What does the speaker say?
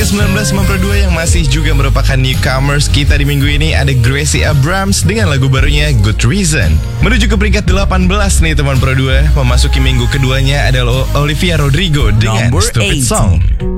ke-19 Mempro 2 yang masih juga merupakan newcomers kita di minggu ini ada Gracie Abrams dengan lagu barunya Good Reason. Menuju ke peringkat 18 nih teman Pro 2, memasuki minggu keduanya adalah Olivia Rodrigo dengan Number Stupid 8. Song.